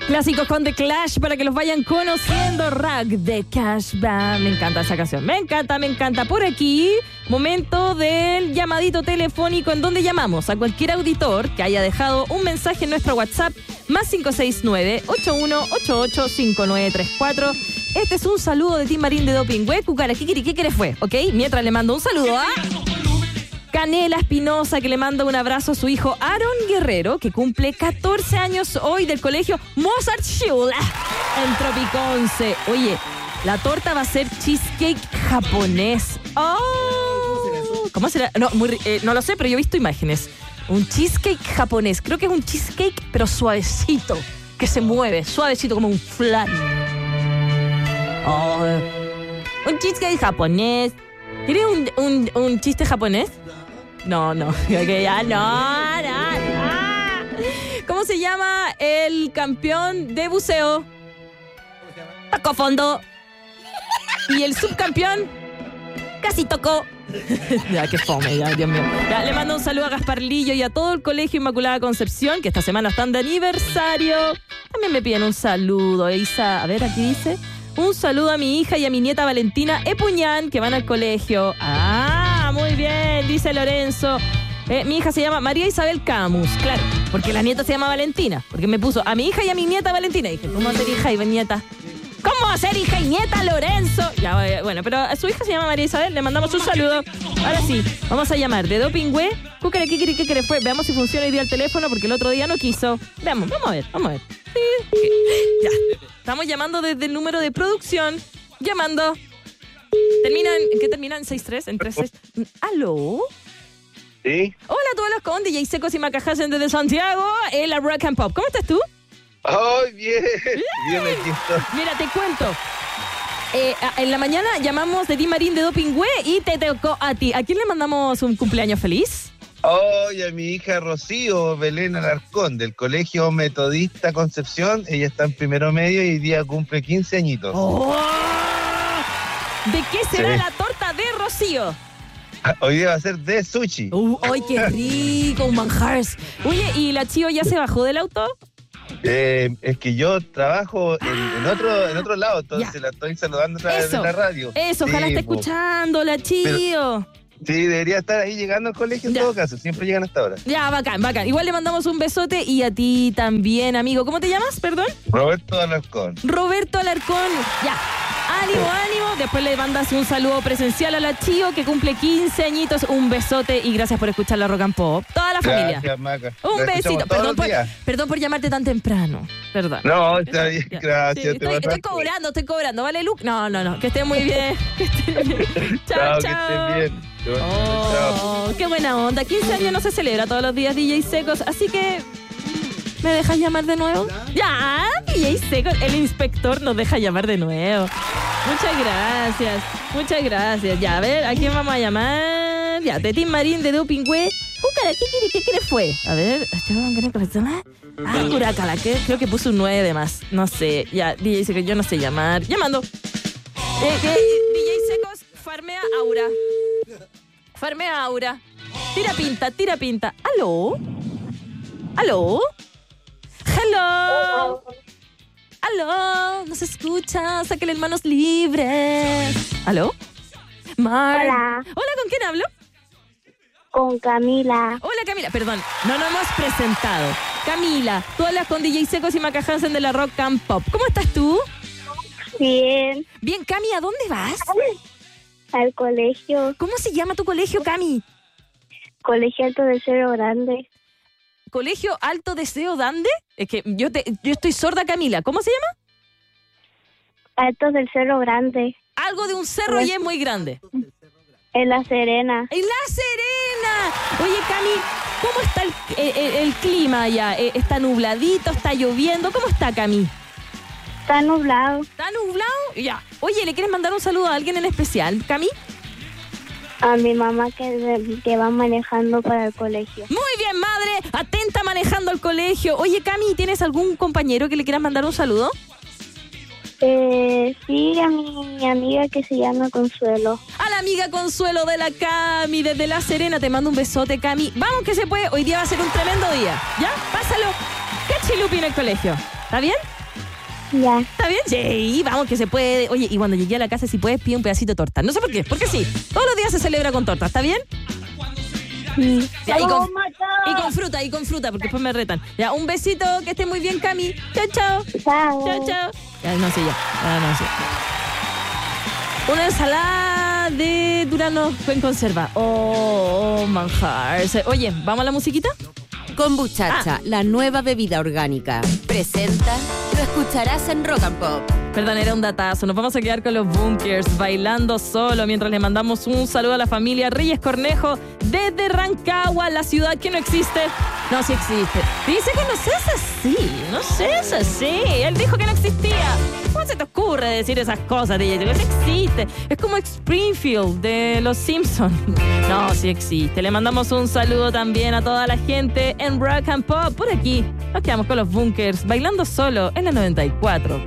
Clásicos con The Clash para que los vayan conociendo. Rock the Cash Band. Me encanta esa canción. Me encanta. Por aquí, momento del llamadito telefónico en donde llamamos a cualquier auditor que haya dejado un mensaje en nuestro WhatsApp más 569-8188-5934. Este es un saludo de Tim Marín de Dopingüe. Cucara, ¿qué quiere fue? ¿Ok? Mientras le mando un saludo a Canela Espinosa, que le manda un abrazo a su hijo Aaron Guerrero, que cumple 14 años hoy, del colegio Mozart Schule en Tropiconce. Oye, la torta va a ser cheesecake japonés. ¡Oh! ¿Cómo será? No, no lo sé, pero yo he visto imágenes. Un cheesecake japonés. Creo que es un cheesecake, pero suavecito, que se mueve, suavecito como un flan. Oh, un cheesecake japonés. ¿Quieres un chiste japonés? No, que ya no. ¿Cómo se llama el campeón de buceo? Tocó fondo. Y el subcampeón casi tocó. Ya, qué fome, ya, Dios mío. Ya, le mando un saludo a Gaspar Lillo y a todo el Colegio Inmaculada Concepción, que esta semana están de aniversario. También me piden un saludo, Isa. A ver, aquí dice: un saludo a mi hija y a mi nieta Valentina Epuñán, que van al colegio. Muy bien, dice Lorenzo. Mi hija se llama María Isabel Camus, claro, porque la nieta se llama Valentina, porque me puso a mi hija y a mi nieta Valentina. Y dije, ¿cómo va a ser hija y nieta? ¿Cómo va a ser hija y nieta, Lorenzo? Ya, bueno, pero a su hija se llama María Isabel, le mandamos un saludo. Ahora sí, vamos a llamar de Dopingüe. Cúcare, ¿qué quiere fue? Veamos si funciona hoy día el teléfono, porque el otro día no quiso. Veamos, vamos a ver. Sí. Ya, estamos llamando desde el número de producción. Llamando. ¿Qué termina en 63? En 36. ¿Aló? ¿Sí? Hola a todos los con DJ Secos y Macajasen desde Santiago, en la Rock and Pop. ¿Cómo estás tú? ¡Ay, bien! Bien, aquí estoy. Mira, te cuento. En la mañana llamamos de Di Marín de Dopingüe y te tocó a ti. ¿A quién le mandamos un cumpleaños feliz? ¡Ay, a mi hija Rocío Belén Alarcón, del Colegio Metodista Concepción! Ella está en primero medio y hoy día cumple 15 añitos. ¡Oh! ¿De qué será la torta de Rocío? Hoy día va a ser de sushi. ¡Ay, qué rico! Un manjars. Oye, ¿y la Chío ya se bajó del auto? Es que yo trabajo en otro lado, entonces ya la estoy saludando a través de la radio. Eso, ojalá esté escuchando la Chío. Sí, debería estar ahí llegando al colegio en todo caso. Siempre llegan hasta ahora. Ya, bacán. Igual le mandamos un besote y a ti también, amigo. ¿Cómo te llamas, perdón? Roberto Alarcón. Ya. Ánimo. Después le mandas un saludo presencial a la Chío, que cumple 15 añitos. Un besote y gracias por escuchar la Rock and Pop. Toda la familia. Gracias, Maca. Un besito. Perdón por llamarte tan temprano. Perdón. No, está bien. Gracias. Sí, estoy cobrando. ¿Vale, Luke? No. Que esté muy bien. Chao. Que estés bien. Oh, qué buena onda. 15 años no se celebra todos los días, DJ Secos, así que ¿me dejas llamar de nuevo? Ya, DJ Secos, el inspector nos deja llamar de nuevo. Muchas gracias. Ya, a ver, ¿a quién vamos a llamar? Ya, de Tim Marín de Dopingüe. Cúcara, ¿qué quiere fue? A ver, Curacala, creo que puso un 9 de más. No sé, ya, DJ Secos, yo no sé llamar. Llamando. DJ Secos, farmea Aura. Tira pinta. ¿Aló? Hello. No se escucha. Sáquenle manos libres. ¿Aló? Hola. Hola, ¿con quién hablo? Con Camila. Hola, Camila. Perdón, no nos hemos presentado. Camila, tú hablas con DJ Secos y Maca Hansen de la Rock and Pop. ¿Cómo estás tú? Bien. Bien, Cami, ¿a dónde vas? Al colegio. ¿Cómo se llama tu colegio, Cami? Colegio Alto de Cerro Grande. ¿Colegio Alto Deseo Dande? Es que yo estoy sorda, Camila. ¿Cómo se llama? Alto del Cerro Grande. Algo de un cerro y es muy grande. En La Serena. ¡En La Serena! Oye, Cami, ¿cómo está el clima allá? ¿Está nubladito? ¿Está lloviendo? ¿Cómo está, Cami? Está nublado. ¿Está nublado? Ya. Oye, ¿le quieres mandar un saludo a alguien en especial, Cami? A mi mamá que va manejando para el colegio. Muy bien, madre. Atenta manejando al colegio. Oye, Cami, ¿tienes algún compañero que le quieras mandar un saludo? Sí, a mi amiga que se llama Consuelo. A la amiga Consuelo de la Cami, desde La Serena. Te mando un besote, Cami. Vamos que se puede. Hoy día va a ser un tremendo día. ¿Ya? Pásalo. Cachilupi en el colegio. ¿Está bien? Ya. ¿Está bien? Sí, vamos que se puede. Oye, y cuando llegué a la casa, si puedes, pide un pedacito de torta. No sé por qué, porque sí. Todos los días se celebra con torta, ¿está bien? Ya, y con fruta, porque después me retan. Ya, un besito, que esté muy bien, Cami. Chao, chao. Chao. Chao, chao. Ya, no sé, ya. No sé. Una ensalada de durazno en conserva. Oh, manjar. Oye, ¿vamos a la musiquita? Kombuchacha, la nueva bebida orgánica. Presenta, lo escucharás en Rock and Pop. Perdón, era un datazo. Nos vamos a quedar con los Bunkers bailando solo mientras le mandamos un saludo a la familia Reyes Cornejo desde Rancagua, la ciudad que no existe. No, sí existe. Dice que no sé si es así. No sé si es así. Él dijo que no existía. ¿Cómo se te ocurre decir esas cosas, DJ? No existe. Es como Springfield de Los Simpsons. No, sí existe. Le mandamos un saludo también a toda la gente en Rock and Pop. Por aquí nos quedamos con los Bunkers bailando solo en la 94.1.